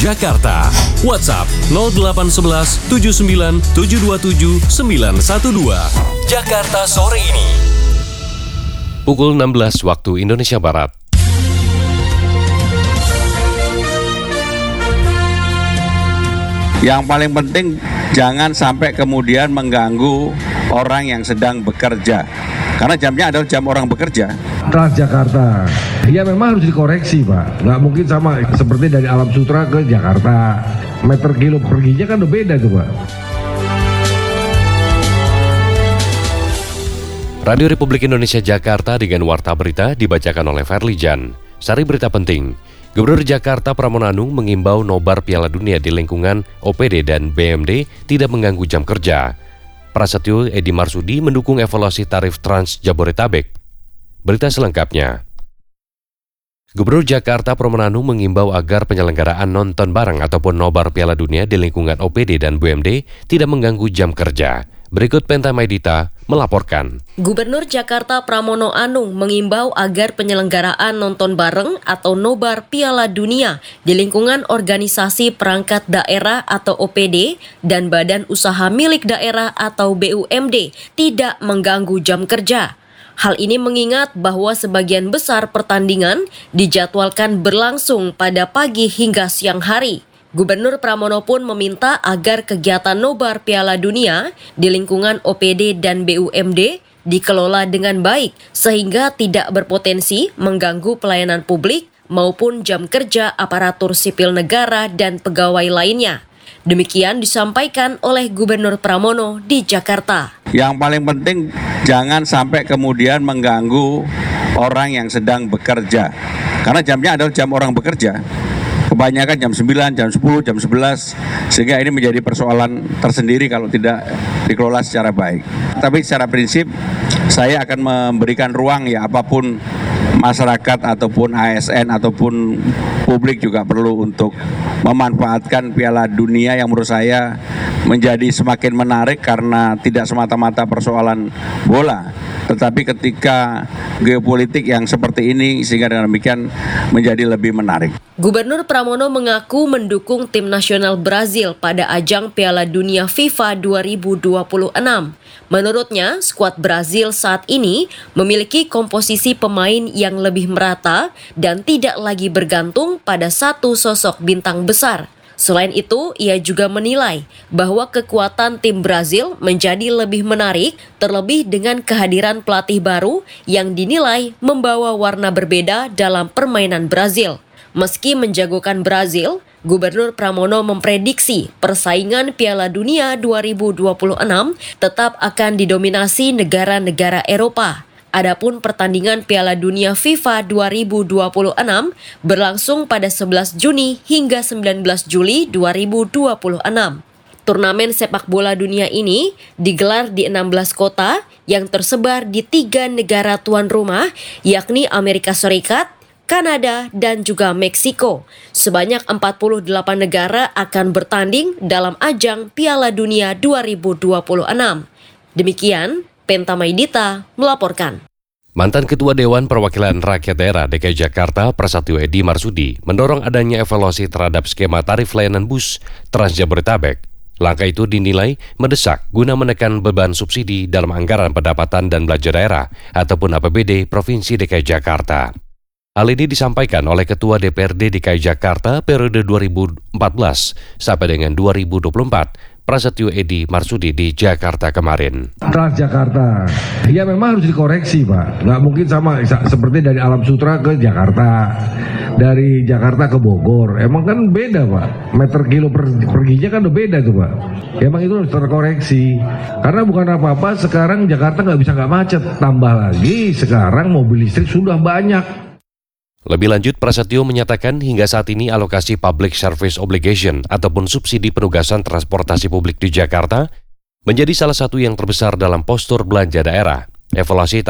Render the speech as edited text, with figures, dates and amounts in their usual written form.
Jakarta. WhatsApp 0811 79 727 912. Jakarta sore ini. Pukul 16 waktu Indonesia Barat. Yang paling penting jangan sampai kemudian mengganggu orang yang sedang bekerja. Karena jamnya adalah jam orang bekerja. Transjakarta, ya memang harus dikoreksi Pak. Nggak mungkin sama seperti dari Alam Sutra ke Jakarta. Meter kilo perginya kan udah beda tuh Pak. Radio Republik Indonesia Jakarta dengan Warta Berita dibacakan oleh Ferlijan. Sari berita penting. Gubernur Jakarta Pramono Anung mengimbau nobar Piala Dunia di lingkungan OPD dan BMD tidak mengganggu jam kerja. Prasetyo Edi Marsudi mendukung evaluasi tarif Trans Jabodetabek. Berita selengkapnya. Gubernur Jakarta Pramono Anung mengimbau agar penyelenggaraan nonton bareng ataupun nobar Piala Dunia di lingkungan OPD dan BMD tidak mengganggu jam kerja. Berikut Penta Maidita melaporkan. Gubernur Jakarta Pramono Anung mengimbau agar penyelenggaraan nonton bareng atau nobar Piala Dunia di lingkungan organisasi perangkat daerah atau OPD dan badan usaha milik daerah atau BUMD tidak mengganggu jam kerja. Hal ini mengingat bahwa sebagian besar pertandingan dijadwalkan berlangsung pada pagi hingga siang hari. Gubernur Pramono pun meminta agar kegiatan nobar Piala Dunia di lingkungan OPD dan BUMD dikelola dengan baik sehingga tidak berpotensi mengganggu pelayanan publik maupun jam kerja aparatur sipil negara dan pegawai lainnya. Demikian disampaikan oleh Gubernur Pramono di Jakarta. Yang paling penting jangan sampai kemudian mengganggu orang yang sedang bekerja. Karena jamnya adalah jam orang bekerja. Kebanyakan jam 9, jam 10, jam 11, sehingga ini menjadi persoalan tersendiri kalau tidak dikelola secara baik. Tapi secara prinsip, saya akan memberikan ruang ya apapun masyarakat ataupun ASN ataupun publik juga perlu untuk memanfaatkan Piala Dunia yang menurut saya menjadi semakin menarik karena tidak semata-mata persoalan bola. Tetapi ketika geopolitik yang seperti ini sehingga dengan demikian menjadi lebih menarik. Gubernur Pramono mengaku mendukung tim nasional Brazil pada ajang Piala Dunia FIFA 2026. Menurutnya, skuad Brazil saat ini memiliki komposisi pemain yang lebih merata dan tidak lagi bergantung pada satu sosok bintang besar. Selain itu, ia juga menilai bahwa kekuatan tim Brazil menjadi lebih menarik, terlebih dengan kehadiran pelatih baru yang dinilai membawa warna berbeda dalam permainan Brazil. Meski menjagokan Brazil, Gubernur Pramono memprediksi persaingan Piala Dunia 2026 tetap akan didominasi negara-negara Eropa. Adapun pertandingan Piala Dunia FIFA 2026 berlangsung pada 11 Juni hingga 19 Juli 2026. Turnamen sepak bola dunia ini digelar di 16 kota yang tersebar di 3 negara tuan rumah, yakni Amerika Serikat, Kanada, dan juga Meksiko. Sebanyak 48 negara akan bertanding dalam ajang Piala Dunia 2026. Demikian, Penta Maidita melaporkan. Mantan Ketua Dewan Perwakilan Rakyat Daerah DKI Jakarta Prasetyo Edi Marsudi mendorong adanya evaluasi terhadap skema tarif layanan bus Trans Jabodetabek. Langkah itu dinilai mendesak guna menekan beban subsidi dalam anggaran pendapatan dan belanja daerah ataupun APBD Provinsi DKI Jakarta. Hal ini disampaikan oleh Ketua DPRD DKI Jakarta periode 2014 sampai dengan 2024. Prasetyo Edi Marsudi di Jakarta kemarin. Transjakarta, ya memang harus dikoreksi Pak. Nggak mungkin sama seperti dari Alam Sutra ke Jakarta, dari Jakarta ke Bogor. Emang kan beda Pak. Meter kilo perginya kan udah beda tuh Pak. Emang itu harus terkoreksi. Karena bukan apa-apa sekarang Jakarta nggak macet. Tambah lagi sekarang mobil listrik sudah banyak. Lebih lanjut, Prasetyo menyatakan hingga saat ini alokasi Public Service Obligation ataupun subsidi penugasan transportasi publik di Jakarta menjadi salah satu yang terbesar dalam postur belanja daerah. Evaluasi